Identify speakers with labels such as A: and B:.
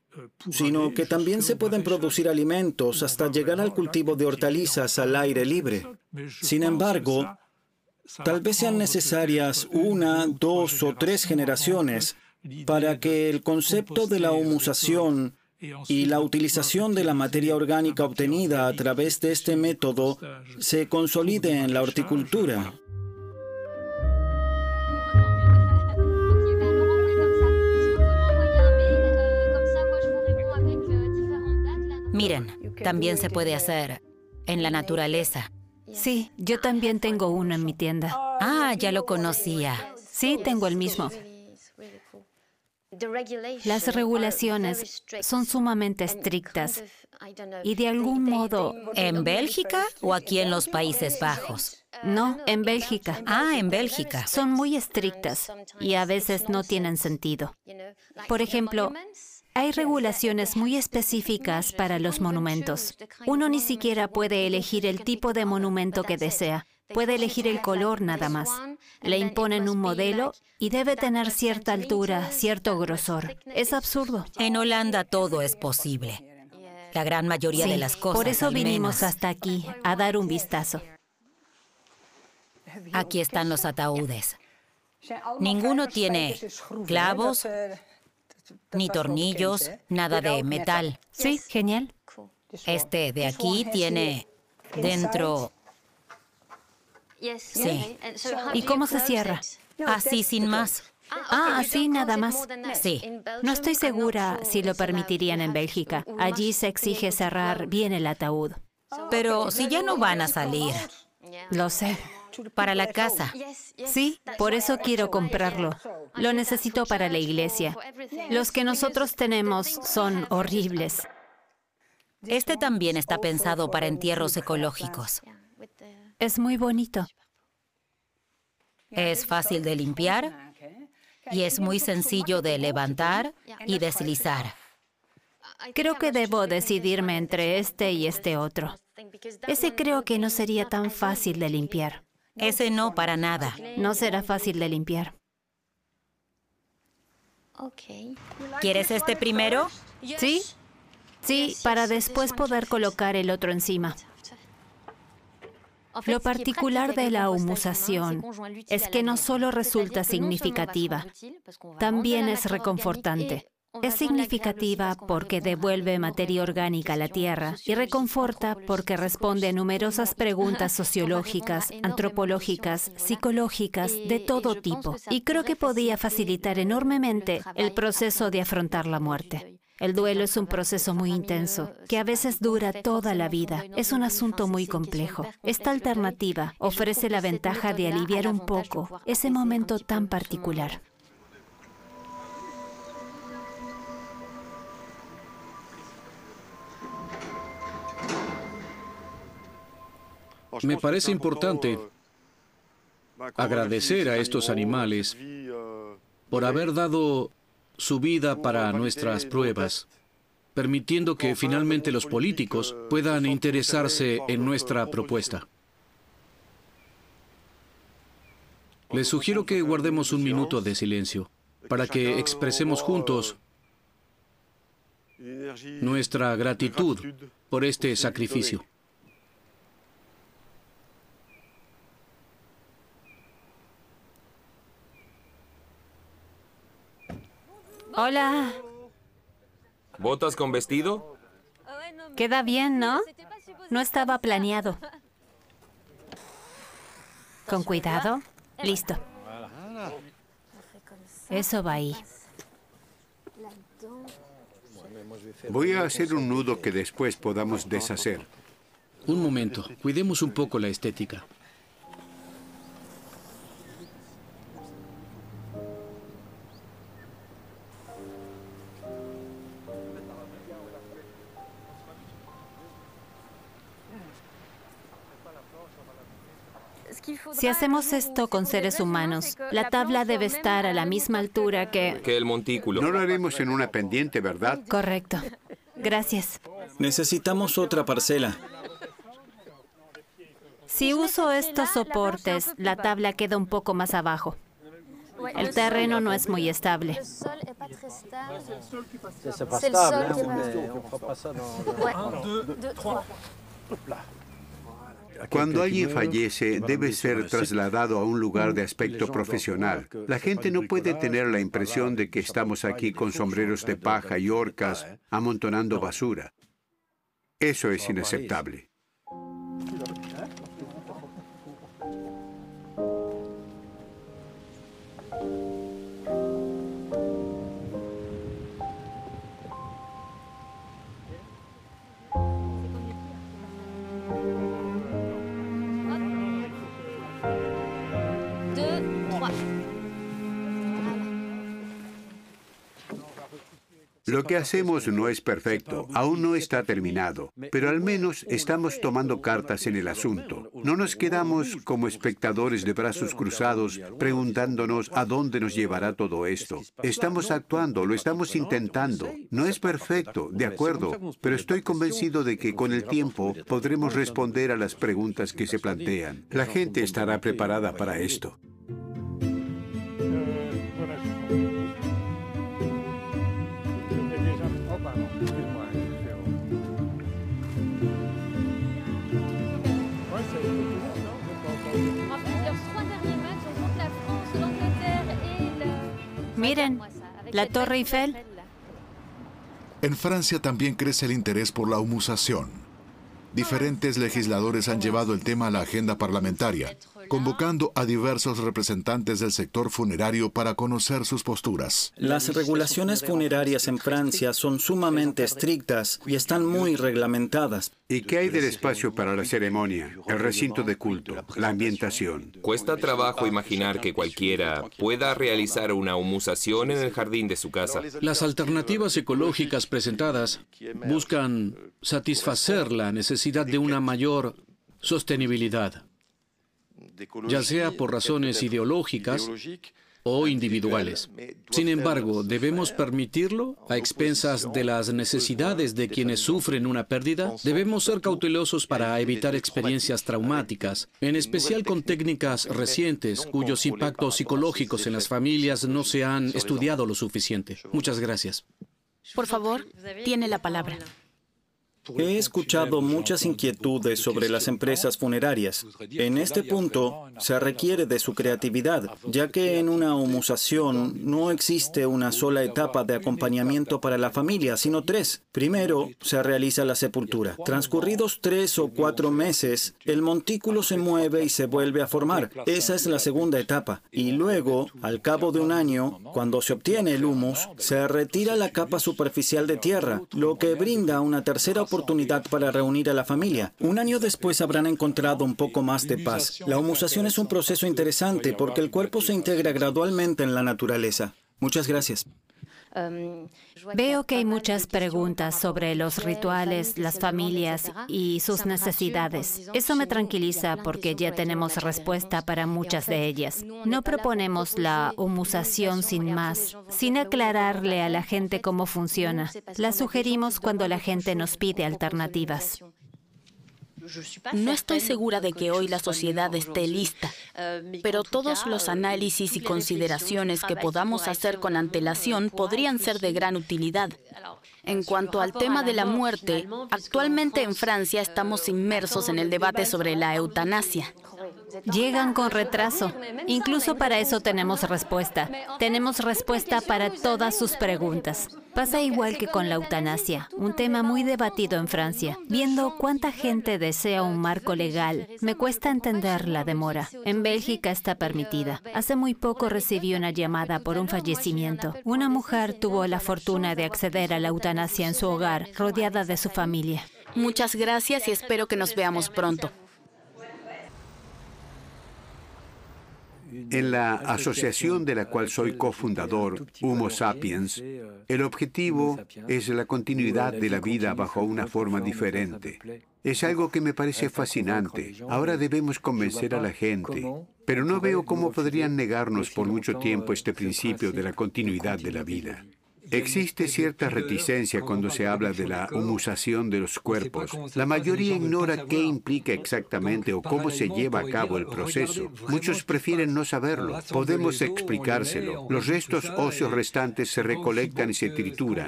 A: sino que también se pueden producir alimentos hasta llegar al cultivo de hortalizas al aire libre. Sin embargo, tal vez sean necesarias 1, 2 o 3 generaciones para que el concepto de la humusación y la utilización de la materia orgánica obtenida a través de este método se consolide en la horticultura.
B: Miren, también se puede hacer en la naturaleza.
C: Sí, yo también tengo uno en mi tienda.
B: Ah, ya lo conocía.
C: Sí, tengo el mismo. Las regulaciones son sumamente estrictas y de algún modo...
B: ¿En Bélgica o aquí en los Países Bajos?
C: No, en Bélgica.
B: Ah, en Bélgica.
C: Son muy estrictas y a veces no tienen sentido. Por ejemplo, hay regulaciones muy específicas para los monumentos. Uno ni siquiera puede elegir el tipo de monumento que desea. Puede elegir el color nada más. Le imponen un modelo y debe tener cierta altura, cierto grosor. Es absurdo.
B: En Holanda todo es posible. La gran mayoría de las cosas.
C: Por eso
B: al
C: vinimos
B: menos.
C: hasta aquí, a dar un vistazo.
B: Aquí están los ataúdes. Ninguno tiene clavos, ni tornillos, nada de metal.
C: Sí, genial.
B: Este de aquí tiene dentro... Sí.
C: ¿Y cómo se cierra?
B: Así sin más.
C: Ah, así nada más.
B: Sí.
C: No estoy segura si lo permitirían en Bélgica. Allí se exige cerrar bien el ataúd.
B: Pero si ya no van a salir.
C: Lo sé.
B: Para la casa.
C: Sí, por eso quiero comprarlo. Lo necesito para la iglesia. Los que nosotros tenemos son horribles.
B: Este también está pensado para entierros ecológicos.
C: Es muy bonito.
B: Es fácil de limpiar y es muy sencillo de levantar y deslizar.
C: Creo que debo decidirme entre este y este otro. Ese creo que no sería tan fácil de limpiar.
B: Ese no para nada.
C: No será fácil de limpiar.
B: ¿Quieres este primero?
C: ¿Sí? Sí, para después poder colocar el otro encima. Lo particular de la humusación es que no solo resulta significativa, también es reconfortante. Es significativa porque devuelve materia orgánica a la tierra y reconforta porque responde a numerosas preguntas sociológicas, antropológicas, psicológicas, de todo tipo. Y creo que podía facilitar enormemente el proceso de afrontar la muerte. El duelo es un proceso muy intenso, que a veces dura toda la vida. Es un asunto muy complejo. Esta alternativa ofrece la ventaja de aliviar un poco ese momento tan particular.
D: Me parece importante agradecer a estos animales por haber dado su vida para nuestras pruebas, permitiendo que finalmente los políticos puedan interesarse en nuestra propuesta. Les sugiero que guardemos un minuto de silencio para que expresemos juntos nuestra gratitud por este sacrificio.
C: Hola.
E: ¿Botas con vestido?
C: Queda bien, ¿no? No estaba planeado. Con cuidado. Listo. Eso va ahí.
F: Voy a hacer un nudo que después podamos deshacer.
D: Un momento, cuidemos un poco la estética.
C: Si hacemos esto con seres humanos, la tabla debe estar a la misma altura que...
E: Que el montículo.
F: No lo haremos en una pendiente, ¿verdad?
C: Correcto. Gracias.
A: Necesitamos otra parcela.
C: Si uso estos soportes, la tabla queda un poco más abajo. El terreno no es muy estable.
F: Cuando alguien fallece, debe ser trasladado a un lugar de aspecto profesional. La gente no puede tener la impresión de que estamos aquí con sombreros de paja y orcas amontonando basura. Eso es inaceptable. Lo que hacemos no es perfecto, aún no está terminado, pero al menos estamos tomando cartas en el asunto. No nos quedamos como espectadores de brazos cruzados preguntándonos a dónde nos llevará todo esto. Estamos actuando, lo estamos intentando. No es perfecto, de acuerdo, pero estoy convencido de que con el tiempo podremos responder a las preguntas que se plantean. La gente estará preparada para esto.
C: Miren, la Torre Eiffel.
G: En Francia también crece el interés por la humusación. Diferentes legisladores han llevado el tema a la agenda parlamentaria, convocando a diversos representantes del sector funerario para conocer sus posturas.
A: Las regulaciones funerarias en Francia son sumamente estrictas y están muy reglamentadas.
F: ¿Y qué hay del espacio para la ceremonia, el recinto de culto, la ambientación?
E: Cuesta trabajo imaginar que cualquiera pueda realizar una humusación en el jardín de su casa.
D: Las alternativas ecológicas presentadas buscan satisfacer la necesidad de una mayor sostenibilidad, ya sea por razones ideológicas o individuales. Sin embargo, ¿debemos permitirlo a expensas de las necesidades de quienes sufren una pérdida? Debemos ser cautelosos para evitar experiencias traumáticas, en especial con técnicas recientes cuyos impactos psicológicos en las familias no se han estudiado lo suficiente. Muchas gracias.
H: Por favor, tiene la palabra.
A: He escuchado muchas inquietudes sobre las empresas funerarias. En este punto, se requiere de su creatividad, ya que en una humusación no existe una sola etapa de acompañamiento para la familia, sino 3. Primero, se realiza la sepultura. Transcurridos 3 o 4 meses, el montículo se mueve y se vuelve a formar. Esa es la segunda etapa. Y luego, al cabo de un año, cuando se obtiene el humus, se retira la capa superficial de tierra, lo que brinda una tercera oportunidad para reunir a la familia. Un año después habrán encontrado un poco más de paz. La humusación es un proceso interesante porque el cuerpo se integra gradualmente en la naturaleza. Muchas gracias.
C: Veo que hay muchas preguntas sobre los rituales, las familias y sus necesidades. Eso me tranquiliza porque ya tenemos respuesta para muchas de ellas. No proponemos la humusación sin más, sin aclararle a la gente cómo funciona. La sugerimos cuando la gente nos pide alternativas.
H: No estoy segura de que hoy la sociedad esté lista, pero todos los análisis y consideraciones que podamos hacer con antelación podrían ser de gran utilidad. En cuanto al tema de la muerte, actualmente en Francia estamos inmersos en el debate sobre la eutanasia.
C: Llegan con retraso. Incluso para eso tenemos respuesta. Tenemos respuesta para todas sus preguntas. Pasa igual que con la eutanasia, un tema muy debatido en Francia. Viendo cuánta gente desea un marco legal, me cuesta entender la demora. En Bélgica está permitida. Hace muy poco recibí una llamada por un fallecimiento. Una mujer tuvo la fortuna de acceder a la eutanasia en su hogar, rodeada de su familia.
H: Muchas gracias y espero que nos veamos pronto.
F: En la asociación de la cual soy cofundador, Homo Sapiens, el objetivo es la continuidad de la vida bajo una forma diferente. Es algo que me parece fascinante. Ahora debemos convencer a la gente, pero no veo cómo podrían negarnos por mucho tiempo este principio de la continuidad de la vida. Existe cierta reticencia cuando se habla de la humusación de los cuerpos. La mayoría ignora qué implica exactamente o cómo se lleva a cabo el proceso. Muchos prefieren no saberlo. Podemos explicárselo. Los restos óseos restantes se recolectan y se trituran.